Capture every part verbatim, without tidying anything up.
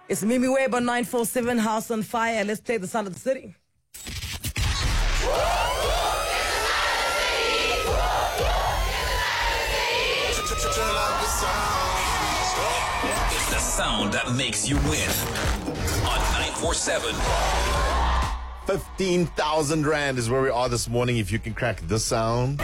It's Mimi Weber, nine four seven, House on Fire. Let's play the sound of the city. It's the sound that makes you win on nine four seven. fifteen thousand Rand is where we are this morning. If you can crack this sound.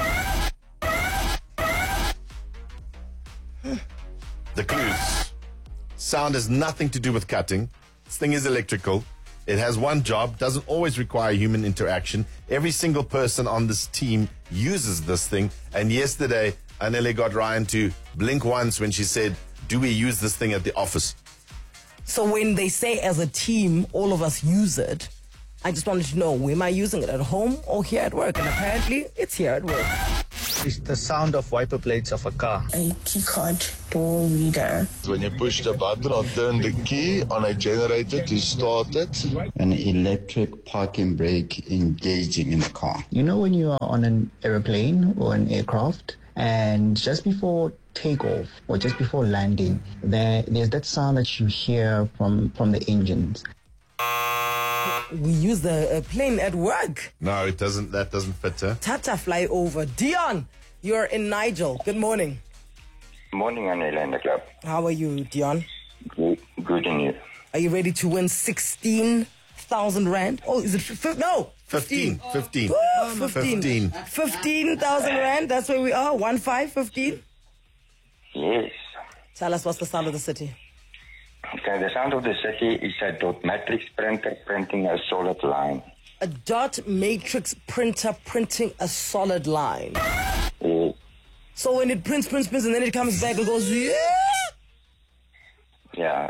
The clues. Sound has nothing to do with cutting. This thing is electrical. It has one job, doesn't always require human interaction. Every single person on this team uses this thing. And yesterday, Anele got Ryan to blink once when she said, do we use this thing at the office? So when they say as a team, all of us use it, I just wanted to know, am I using it at home or here at work? And apparently, it's here at work. It's the sound of wiper blades of a car. A keycard door reader. When you push the button or turn the key on a generator to start it. An electric parking brake engaging in the car. You know when you are on an airplane or an aircraft and just before takeoff or just before landing, there there's that sound that you hear from, from the engines. We use the uh, plane at work. No, it doesn't. That doesn't fit her. Tata fly over. Dion, you're in Nigel. Good morning. Morning, Anela in the club. How are you, Dion? Good, good in you. Are you ready to win sixteen thousand Rand? Oh, is it f- no? fifteen. fifteen. Ooh, fifteen. fifteen. fifteen thousand Rand. That's where we are. One five fifteen. Yes. Tell us what's the sound of the city. Okay, the sound of the city is a dot matrix printer printing a solid line. A dot matrix printer printing a solid line. Yes. So when it prints, prints, prints, and then it comes back and goes, yeah. Yeah.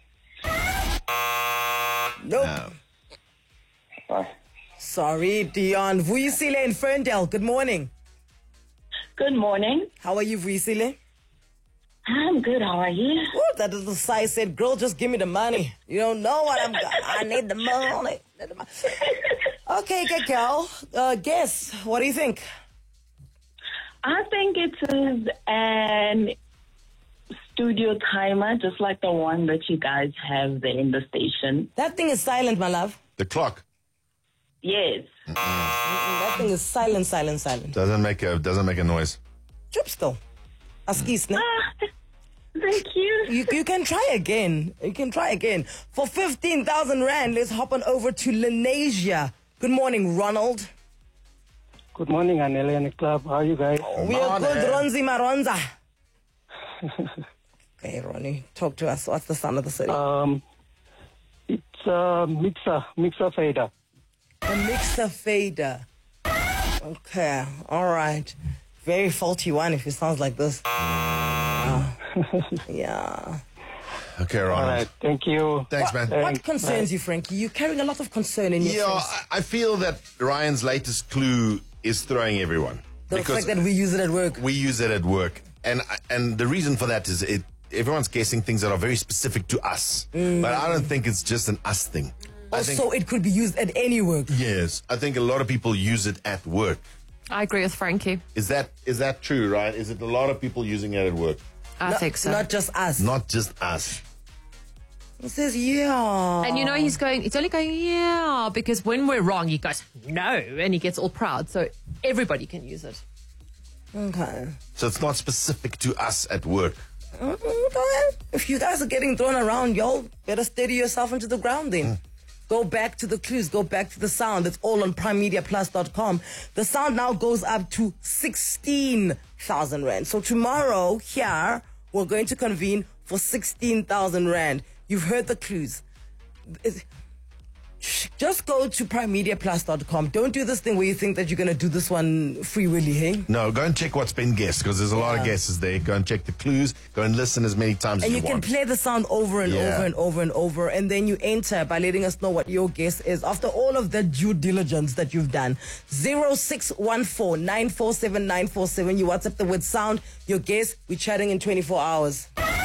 Nope. No. Uh, Sorry, Dion. Vuyisile in Ferndale. Good morning. Good morning. How are you, Vuyisile? I'm good. How are you? Ooh, that little sigh said, girl, just give me the money. You don't know what I'm... I need the money. Okay, good girl. Uh, guess. What do you think? I think it is an studio timer, just like the one that you guys have there in the station. That thing is silent, my love. The clock Yes. Mm-mm, that thing is silent, silent, silent. doesn't make a doesn't make a noise. Chup still. Askis, ne? Ah, thank you. You, you can try again. You can try again. For fifteen thousand Rand, let's hop on over to Lenasia. Good morning, Ronald. Good morning, Anele and the club. How are you guys? We are good, Ronzi Maronza. Okay, Ronnie, talk to us. What's the sound of the city? Um, it's a mixer, mixer fader. A mixer fader. Okay, all right. Very faulty one if it sounds like this. Uh, yeah. Okay, Ronald. All right, thank you. Thanks, man. What Thanks. concerns Bye. you, Frankie? You're carrying a lot of concern in your Yeah, face. I I feel that Ryan's latest clue is throwing everyone. The fact that we use it at work. we use it at work. And and the reason for that is it everyone's guessing things that are very specific to us. But I don't think it's just an us thing. I Oh, think, so it could be used at any work. yes, I think a lot of people use it at work. I agree with Frankie. Is that is that true, Ryan? Is it a lot of people using it at work? I Not- think so. Not just us. Not just us. He says, yeah. And you know, he's going, it's only going, yeah, because when we're wrong, he goes, no, and he gets all proud. So everybody can use it. Okay. So it's not specific to us at work. Okay. If you guys are getting thrown around, y'all better steady yourself into the ground then. Go back to the clues. Go back to the sound. It's all on prime media plus dot com. The sound now goes up to sixteen thousand Rand. So tomorrow, here, we're going to convene for sixteen thousand Rand. You've heard the clues. It's- Just go to prime media plus dot com. Don't do this thing where you think that you're going to do this one free willy, hey? No, go and check what's been guessed because there's a lot of Yeah. guesses there. Go and check the clues. Go and listen as many times And as you you, can want. play the sound over and Yeah. over and over and over. And then you enter by letting us know what your guess is. After all of the due diligence that you've done. zero six one four nine four seven nine four seven. You WhatsApp the word sound. Your guess. We're chatting in twenty-four hours.